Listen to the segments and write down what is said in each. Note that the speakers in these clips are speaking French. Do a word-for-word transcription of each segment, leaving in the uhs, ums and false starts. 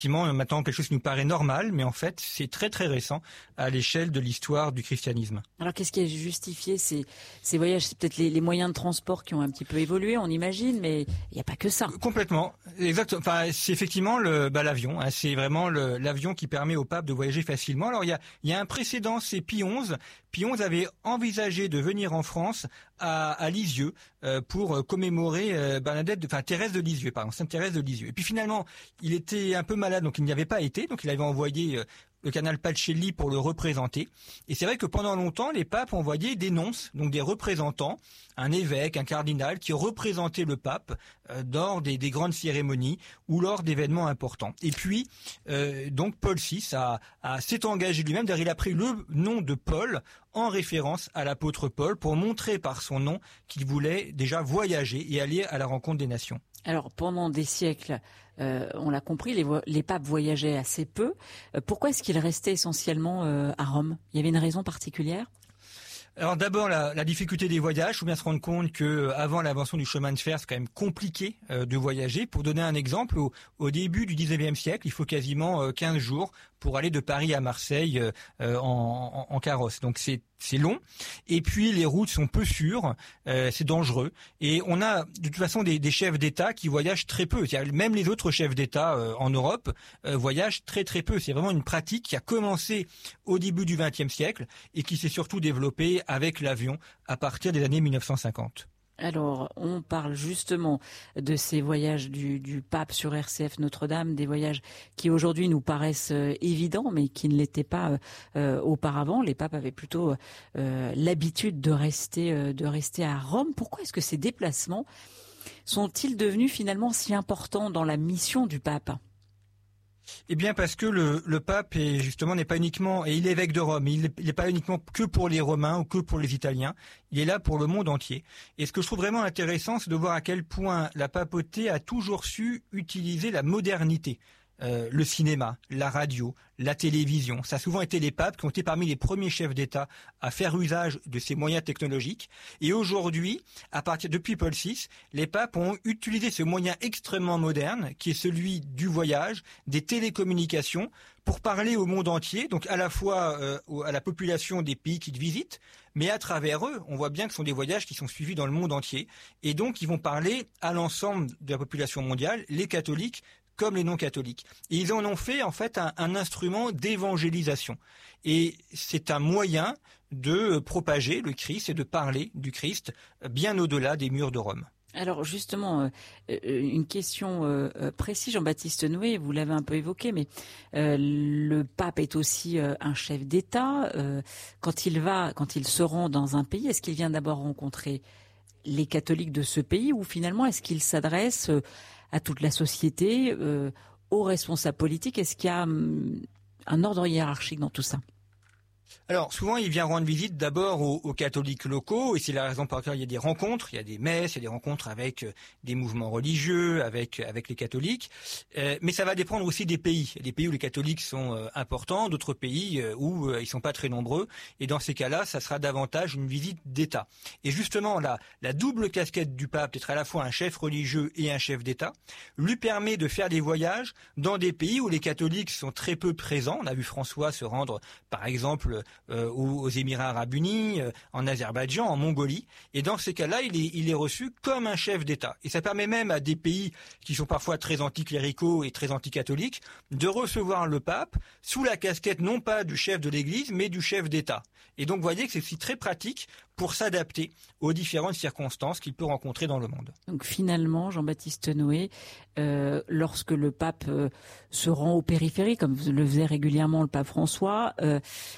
Effectivement, maintenant quelque chose qui nous paraît normal, mais en fait c'est très très récent à l'échelle de l'histoire du christianisme. Alors qu'est-ce qui a justifié ces, ces voyages? C'est peut-être les, les moyens de transport qui ont un petit peu évolué, on imagine, mais il n'y a pas que ça. Complètement, exactement. Enfin, c'est effectivement le, bah, l'avion. Hein, c'est vraiment le, l'avion qui permet au pape de voyager facilement. Alors il y a, il y a un précédent, c'est Pie onze. Pie onze avait envisagé de venir en France à, à Lisieux euh, pour commémorer euh, Bernadette, de, enfin Thérèse de Lisieux, pardon, Sainte Thérèse de Lisieux. Et puis finalement, il était un peu malade, donc il n'y avait pas été. Donc il avait envoyé euh, le canal Pacelli pour le représenter. Et c'est vrai que pendant longtemps, les papes envoyaient des nonces, donc des représentants, un évêque, un cardinal, qui représentait le pape euh, lors des, des grandes cérémonies ou lors d'événements importants. Et puis, euh, donc Paul six a, a, s'est engagé lui-même, d'ailleurs il a pris le nom de Paul en référence à l'apôtre Paul pour montrer par son nom qu'il voulait déjà voyager et aller à la rencontre des nations. Alors, pendant des siècles, euh, on l'a compris, les, vo- les papes voyageaient assez peu. Euh, pourquoi est-ce qu'ils restaient essentiellement euh, à Rome? Il y avait une raison particulière? Alors d'abord la, la difficulté des voyages. Il faut bien se rendre compte que avant l'invention du chemin de fer, c'est quand même compliqué euh, de voyager. Pour donner un exemple, au, au début du dix-neuvième siècle, il faut quasiment euh, quinze jours pour aller de Paris à Marseille euh, en, en, en carrosse. Donc c'est c'est long. Et puis les routes sont peu sûres, euh, c'est dangereux. Et on a de toute façon des, des chefs d'État qui voyagent très peu. C'est-à-dire, même les autres chefs d'État euh, en Europe euh, voyagent très très peu. C'est vraiment une pratique qui a commencé au début du vingtième siècle et qui s'est surtout développée avec l'avion à partir des années mille neuf cent cinquante. Alors, on parle justement de ces voyages du, du pape sur R C F Notre-Dame, des voyages qui aujourd'hui nous paraissent euh, évidents, mais qui ne l'étaient pas euh, auparavant. Les papes avaient plutôt euh, l'habitude de rester, euh, de rester à Rome. Pourquoi est-ce que ces déplacements sont-ils devenus finalement si importants dans la mission du pape ? Eh bien parce que le, le pape est justement n'est pas uniquement et il est évêque de Rome, il n'est pas uniquement que pour les Romains ou que pour les Italiens, il est là pour le monde entier. Et ce que je trouve vraiment intéressant, c'est de voir à quel point la papauté a toujours su utiliser la modernité. Euh, le cinéma, la radio, la télévision. Ça a souvent été les papes qui ont été parmi les premiers chefs d'État à faire usage de ces moyens technologiques. Et aujourd'hui, à partir depuis Paul six, les papes ont utilisé ce moyen extrêmement moderne, qui est celui du voyage, des télécommunications, pour parler au monde entier, donc à la fois euh, à la population des pays qu'ils visitent, mais à travers eux, on voit bien que ce sont des voyages qui sont suivis dans le monde entier. Et donc, ils vont parler à l'ensemble de la population mondiale, les catholiques, comme les non-catholiques. Et ils en ont fait en fait un, un instrument d'évangélisation. Et c'est un moyen de propager le Christ et de parler du Christ bien au-delà des murs de Rome. Alors justement, euh, une question euh, précise, Jean-Baptiste Noé, vous l'avez un peu évoqué, mais euh, le pape est aussi euh, un chef d'État. Euh, quand il va, quand il se rend dans un pays, est-ce qu'il vient d'abord rencontrer les catholiques de ce pays ou finalement est-ce qu'il s'adresse euh, à toute la société, euh, aux responsables politiques? Est-ce qu'il y a hum, un ordre hiérarchique dans tout ça? Alors, souvent, il vient rendre visite d'abord aux, aux catholiques locaux, et c'est la raison pour laquelle il y a des rencontres, il y a des messes, il y a des rencontres avec euh, des mouvements religieux, avec avec les catholiques. Euh, mais ça va dépendre aussi des pays. Il y a des pays où les catholiques sont euh, importants, d'autres pays euh, où euh, ils sont pas très nombreux. Et dans ces cas-là, ça sera davantage une visite d'État. Et justement, là, la double casquette du pape, d'être à la fois un chef religieux et un chef d'État, lui permet de faire des voyages dans des pays où les catholiques sont très peu présents. On a vu François se rendre, par exemple, Euh, aux, aux Émirats Arabes Unis, euh, en Azerbaïdjan, en Mongolie. Et dans ces cas-là, il est, il est reçu comme un chef d'État. Et ça permet même à des pays qui sont parfois très anticléricaux et très anticatholiques de recevoir le pape sous la casquette non pas du chef de l'Église, mais du chef d'État. Et donc, vous voyez que c'est aussi très pratique pour s'adapter aux différentes circonstances qu'il peut rencontrer dans le monde. Donc finalement, Jean-Baptiste Noé, euh, lorsque le pape euh, se rend aux périphéries, comme le faisait régulièrement le pape François, euh,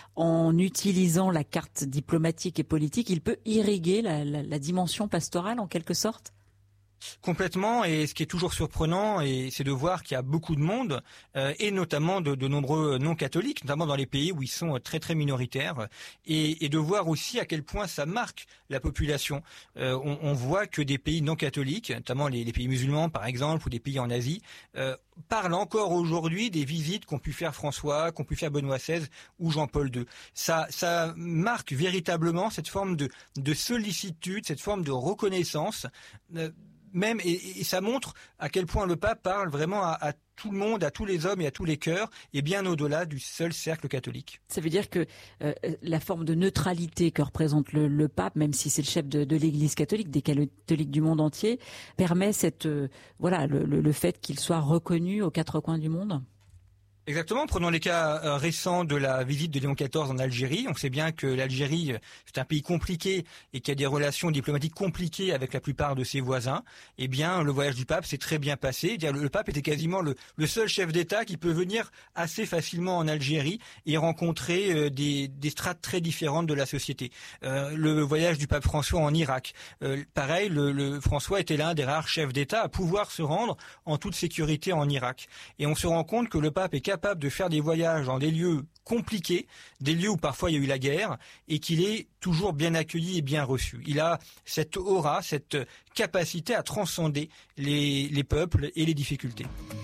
en utilisant la carte diplomatique et politique, il peut irriguer la, la, la dimension pastorale en quelque sorte ? Complètement, et ce qui est toujours surprenant, et c'est de voir qu'il y a beaucoup de monde, euh, et notamment de, de nombreux non-catholiques, notamment dans les pays où ils sont très très minoritaires, et, et de voir aussi à quel point ça marque la population. Euh, on, on voit que des pays non-catholiques, notamment les, les pays musulmans par exemple, ou des pays en Asie, euh, parlent encore aujourd'hui des visites qu'ont pu faire François, qu'ont pu faire Benoît seize ou Jean-Paul deux. Ça, ça marque véritablement cette forme de, de sollicitude, cette forme de reconnaissance, euh, même et, et ça montre à quel point le pape parle vraiment à, à tout le monde, à tous les hommes et à tous les cœurs, et bien au-delà du seul cercle catholique. Ça veut dire que euh, la forme de neutralité que représente le, le pape, même si c'est le chef de, de l'Église catholique, des catholiques du monde entier, permet cette euh, voilà le, le, le fait qu'il soit reconnu aux quatre coins du monde. Exactement. Prenons les cas euh, récents de la visite de Léon quatorze en Algérie. On sait bien que l'Algérie, c'est un pays compliqué et qui a des relations diplomatiques compliquées avec la plupart de ses voisins. Eh bien, le voyage du pape s'est très bien passé. Le, le pape était quasiment le, le seul chef d'État qui peut venir assez facilement en Algérie et rencontrer euh, des, des strates très différentes de la société. Euh, le voyage du pape François en Irak, euh, pareil, le, le François était l'un des rares chefs d'État à pouvoir se rendre en toute sécurité en Irak. Et on se rend compte que le pape est capable capable de faire des voyages dans des lieux compliqués, des lieux où parfois il y a eu la guerre, et qu'il est toujours bien accueilli et bien reçu. Il a cette aura, cette capacité à transcender les, les peuples et les difficultés.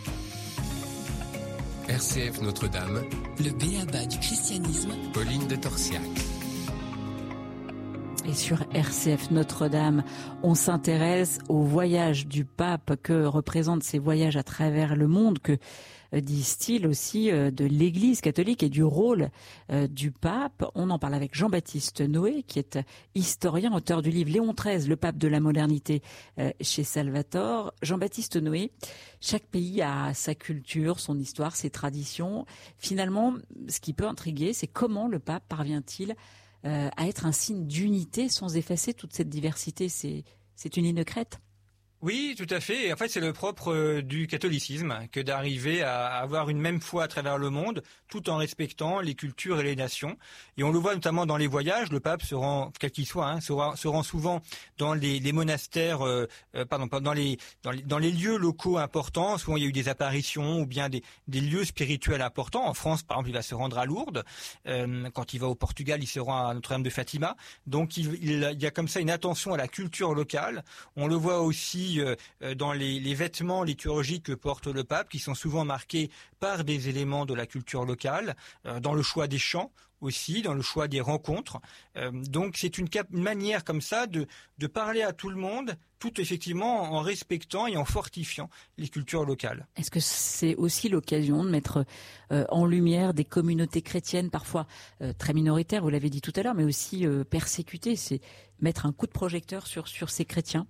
R C F Notre-Dame, le b.a-ba du christianisme, Pauline de Torsiac. Et sur R C F Notre-Dame, on s'intéresse au voyage du pape, que représentent ces voyages à travers le monde, que disent-ils aussi de l'Église catholique et du rôle du pape. On en parle avec Jean-Baptiste Noé, qui est historien, auteur du livre Léon treize, le pape de la modernité, chez Salvatore. Jean-Baptiste Noé, chaque pays a sa culture, son histoire, ses traditions. Finalement, ce qui peut intriguer, c'est comment le pape parvient-il à être un signe d'unité sans effacer toute cette diversité. C'est, c'est une ligne de crête. Oui, tout à fait. Et en fait, c'est le propre du catholicisme que d'arriver à avoir une même foi à travers le monde, tout en respectant les cultures et les nations. Et on le voit notamment dans les voyages. Le pape se rend, quel qu'il soit, hein, se, rend, se rend souvent dans les, les monastères, euh, euh, pardon, dans les, dans les dans les lieux locaux importants. Souvent, il y a eu des apparitions ou bien des, des lieux spirituels importants. En France, par exemple, il va se rendre à Lourdes. Euh, quand il va au Portugal, il se rend à Notre-Dame de Fatima. Donc, il, il, il y a comme ça une attention à la culture locale. On le voit aussi dans les, les vêtements liturgiques que porte le pape, qui sont souvent marqués par des éléments de la culture locale, dans le choix des chants aussi, dans le choix des rencontres. Donc c'est une, cap- une manière comme ça de, de parler à tout le monde, tout effectivement en respectant et en fortifiant les cultures locales. Est-ce que c'est aussi l'occasion de mettre euh, en lumière des communautés chrétiennes, parfois euh, très minoritaires, vous l'avez dit tout à l'heure, mais aussi euh, persécutées, c'est mettre un coup de projecteur sur, sur ces chrétiens?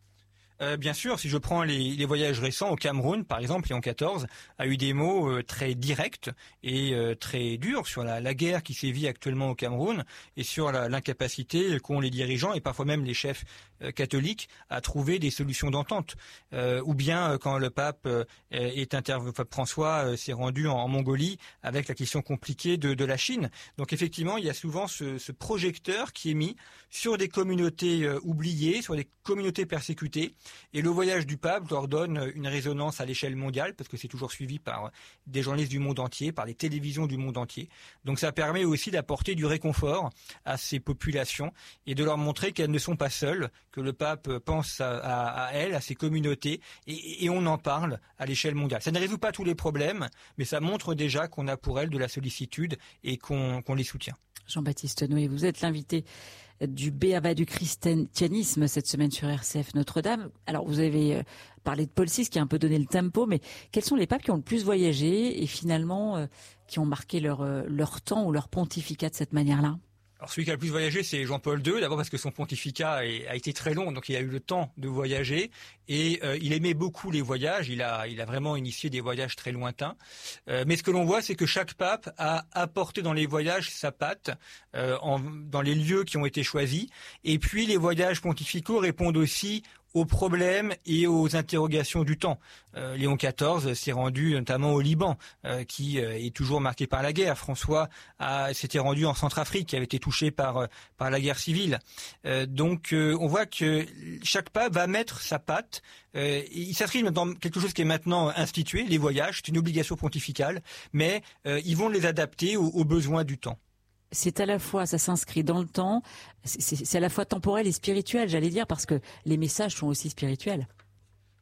Euh, bien sûr, si je prends les, les voyages récents au Cameroun, par exemple, Léon quatorze a eu des mots euh, très directs et euh, très durs sur la, la guerre qui sévit actuellement au Cameroun et sur la, l'incapacité qu'ont les dirigeants et parfois même les chefs euh, catholiques à trouver des solutions d'entente. Euh, ou bien euh, quand le pape euh, est intervenu, François euh, s'est rendu en, en Mongolie avec la question compliquée de, de la Chine. Donc effectivement, il y a souvent ce, ce projecteur qui est mis sur des communautés euh, oubliées, sur des communautés persécutées. Et le voyage du pape leur donne une résonance à l'échelle mondiale, parce que c'est toujours suivi par des journalistes du monde entier, par les télévisions du monde entier. Donc ça permet aussi d'apporter du réconfort à ces populations et de leur montrer qu'elles ne sont pas seules, que le pape pense à, à, à elles, à ces communautés, et, et on en parle à l'échelle mondiale. Ça ne résout pas tous les problèmes, mais ça montre déjà qu'on a pour elles de la sollicitude et qu'on, qu'on les soutient. Jean-Baptiste Noé, vous êtes l'invité du b.a.ba du christianisme cette semaine sur R C F Notre-Dame. Alors vous avez parlé de Paul six qui a un peu donné le tempo, mais quels sont les papes qui ont le plus voyagé et finalement euh, qui ont marqué leur, euh, leur temps ou leur pontificat de cette manière-là? Alors celui qui a le plus voyagé, c'est Jean-Paul deux, d'abord parce que son pontificat a été très long, donc il a eu le temps de voyager, et euh, il aimait beaucoup les voyages, il a, il a vraiment initié des voyages très lointains. Euh, mais ce que l'on voit, c'est que chaque pape a apporté dans les voyages sa patte, euh, en, dans les lieux qui ont été choisis, et puis les voyages pontificaux répondent aussi aux problèmes et aux interrogations du temps. Euh, Léon quatorze s'est rendu notamment au Liban, euh, qui euh, est toujours marqué par la guerre. François a, s'était rendu en Centrafrique, qui avait été touché par, par la guerre civile. Euh, donc euh, on voit que chaque pape va mettre sa patte. Euh, il s'inscrit dans quelque chose qui est maintenant institué, les voyages, c'est une obligation pontificale, mais euh, ils vont les adapter aux, aux besoins du temps. C'est à la fois, ça s'inscrit dans le temps, c'est, c'est à la fois temporel et spirituel, j'allais dire, parce que les messages sont aussi spirituels.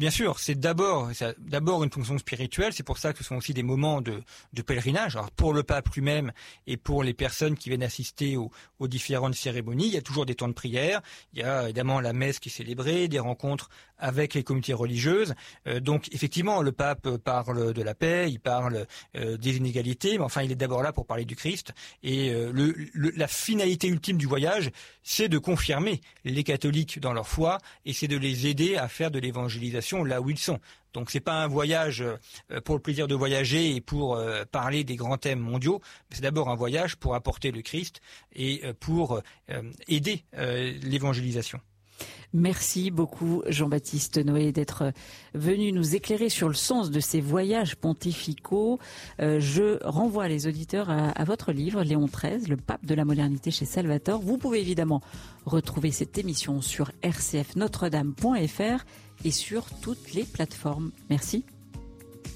Bien sûr, c'est d'abord, c'est d'abord une fonction spirituelle. C'est pour ça que ce sont aussi des moments de, de pèlerinage. Alors pour le pape lui-même et pour les personnes qui viennent assister aux, aux différentes cérémonies, il y a toujours des temps de prière. Il y a évidemment la messe qui est célébrée, des rencontres avec les communautés religieuses. Euh, donc effectivement, le pape parle de la paix, il parle euh, des inégalités, mais enfin il est d'abord là pour parler du Christ. Et euh, le, le, la finalité ultime du voyage, c'est de confirmer les catholiques dans leur foi et c'est de les aider à faire de l'évangélisation là où ils sont. Donc c'est pas un voyage pour le plaisir de voyager et pour euh, parler des grands thèmes mondiaux, mais c'est d'abord un voyage pour apporter le Christ et euh, pour euh, aider euh, l'évangélisation. Merci beaucoup Jean-Baptiste Noé d'être venu nous éclairer sur le sens de ces voyages pontificaux. Euh, je renvoie les auditeurs à, à votre livre, Léon treize, le pape de la modernité chez Salvator. Vous pouvez évidemment retrouver cette émission sur r c f notre dame point f r et sur toutes les plateformes. Merci.